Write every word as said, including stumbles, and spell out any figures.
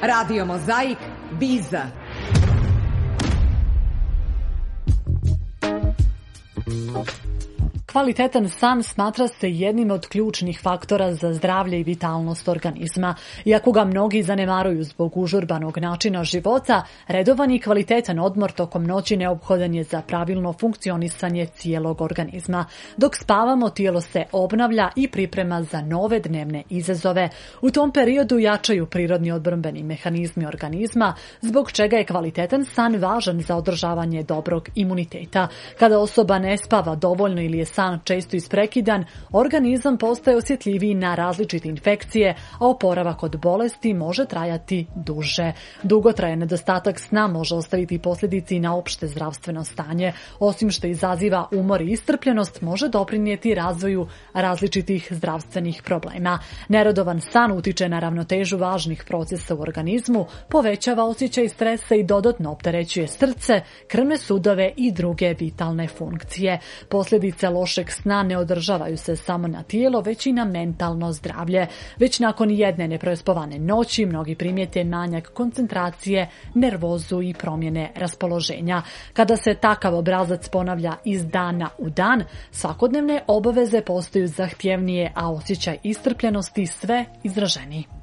Radio Mozaik, Biza. Kvalitetan san smatra se jednim od ključnih faktora za zdravlje i vitalnost organizma. Iako ga mnogi zanemaruju zbog užurbanog načina života, redovan i kvalitetan odmor tokom noći neophodan je za pravilno funkcionisanje cijelog organizma. Dok spavamo, tijelo se obnavlja i priprema za nove dnevne izazove. U tom periodu jačaju prirodni odbrambeni mehanizmi organizma, zbog čega je kvalitetan san važan za održavanje dobrog imuniteta. Kada osoba ne spava dovoljno ili je san često isprekidan, organizam postaje osjetljiviji na različite infekcije, a oporavak od bolesti može trajati duže. Dugotrajan nedostatak sna može ostaviti posljedice i na opšte zdravstveno stanje. Osim što izaziva umor i iscrpljenost, može doprinijeti razvoju različitih zdravstvenih problema. Neredovan san utiče na ravnotežu važnih procesa u organizmu, povećava osjećaj stresa i dodatno opterećuje srce, krvne sudove i druge vitalne funkcije. Posljedice lošeg sna ne održavaju se samo na tijelo, već i na mentalno zdravlje. Već nakon jedne neprespavane noći mnogi primijete manjak koncentracije, nervozu i promjene raspoloženja. Kada se takav obrazac ponavlja iz dana u dan, svakodnevne obaveze postaju zahtjevnije, a osjećaj iscrpljenosti sve izraženiji.